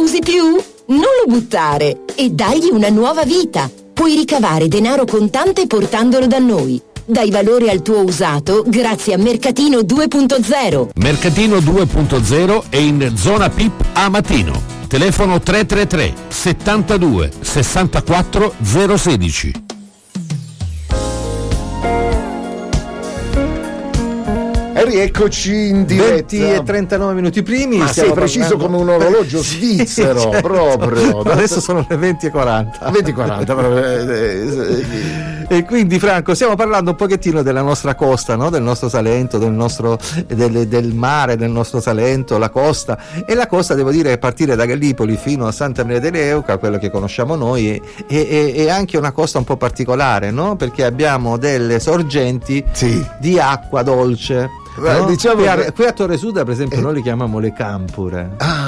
usi più? Non lo buttare e dagli una nuova vita. Puoi ricavare denaro contante portandolo da noi. Dai valore al tuo usato grazie a Mercatino 2.0. Mercatino 2.0 è in zona PIP a Matino. Telefono 333 72 64 016. Rieccoci in diretta. 20 e 39 minuti primi. Ma sei preciso come un orologio svizzero. Certo. Proprio. Adesso sono le 20 e 40. 20:40. E quindi, Franco, stiamo parlando un pochettino della nostra costa, no? Del nostro Salento, del mare del nostro Salento, la costa. E la costa, devo dire, partire da Gallipoli fino a Santa Maria de Leuca, quello che conosciamo noi, è anche una costa un po' particolare, no? Perché abbiamo delle sorgenti di acqua dolce. No? Diciamo qui a Torre Suda, per esempio, noi li chiamiamo le Campore.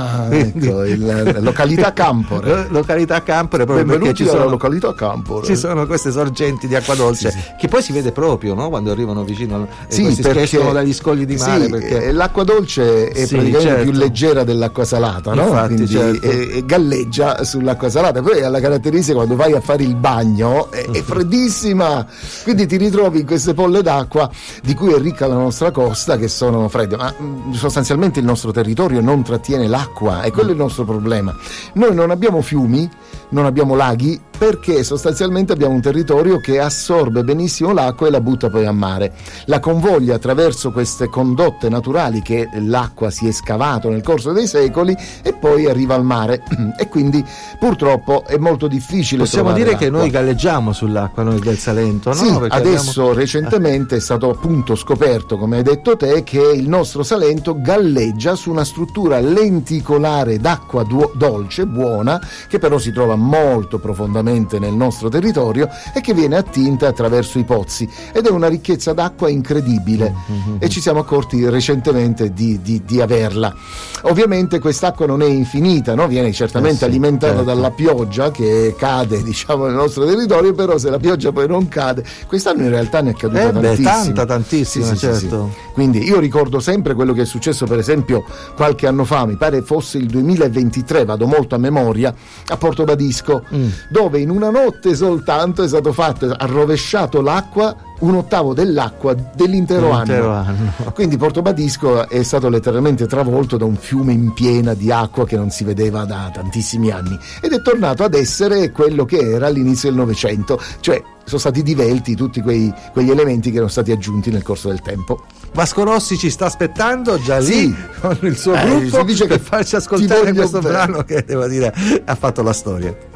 Ecco, località Campore. Località Campore, proprio benvenuti perché ci sono località Campore. Ci sono queste sorgenti di acqua dolce che poi si vede proprio, no? Quando arrivano vicino questi che escono dagli scogli di mare, perché l'acqua dolce è praticamente più leggera dell'acqua salata, no? Infatti, quindi e galleggia sull'acqua salata. Poi ha la caratteristica, quando vai a fare il bagno è freddissima, quindi ti ritrovi in queste polle d'acqua di cui è ricca la nostra costa, che sono fredde, ma sostanzialmente il nostro territorio non trattiene l'acqua, e quello è il nostro problema. Noi non abbiamo fiumi, non abbiamo laghi, perché sostanzialmente abbiamo un territorio che assorbe benissimo l'acqua e la butta poi a mare, la convoglia attraverso queste condotte naturali che l'acqua si è scavato nel corso dei secoli e poi arriva al mare, e quindi purtroppo è molto difficile. Possiamo dire l'acqua. Che noi galleggiamo sull'acqua, noi del Salento, no? Sì, perché adesso recentemente è stato appunto scoperto, come hai detto te, che il nostro Salento galleggia su una struttura lenticolare d'acqua dolce, buona, che però si trova molto profondamente nel nostro territorio e che viene attinta attraverso i pozzi, ed è una ricchezza d'acqua incredibile, e ci siamo accorti recentemente di averla. Ovviamente quest'acqua non è infinita, no? Viene certamente alimentata dalla pioggia che cade, diciamo, nel nostro territorio, però se la pioggia poi non cade, quest'anno in realtà ne è caduta tantissima, certo. Quindi io ricordo sempre quello che è successo, per esempio qualche anno fa, mi pare fosse il 2023, vado molto a memoria, a Porto Badisco, dove in una notte soltanto è stato fatto, ha rovesciato l'acqua, un ottavo dell'acqua dell'intero anno. Quindi Porto Badisco è stato letteralmente travolto da un fiume in piena di acqua che non si vedeva da tantissimi anni, ed è tornato ad essere quello che era all'inizio del Novecento, cioè sono stati divelti tutti quegli elementi che erano stati aggiunti nel corso del tempo. Vasco Rossi ci sta aspettando già lì con il suo gruppo, si dice per che farci ascoltare questo brano che, devo dire, ha fatto la storia.